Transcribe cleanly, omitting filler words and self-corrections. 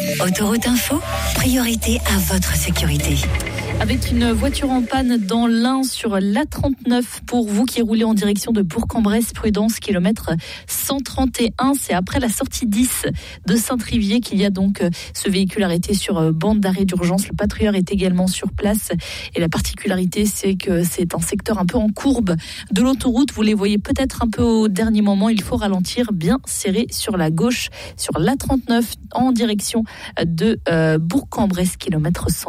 Autoroute Info, priorité à votre sécurité. Avec une voiture en panne dans l'Ain sur l'A39 pour vous qui roulez en direction de Bourg-en-Bresse, prudence, kilomètre 131. C'est après la sortie 10 de Saint-Trivier qu'il y a donc ce véhicule arrêté sur bande d'arrêt d'urgence. Le patrouilleur est également sur place et la particularité, c'est que c'est un secteur un peu en courbe de l'autoroute. Vous les voyez peut-être un peu au dernier moment. Il faut ralentir, bien serré sur la gauche, sur l'A39 en direction de Bourg-en-Bresse, kilomètre 131.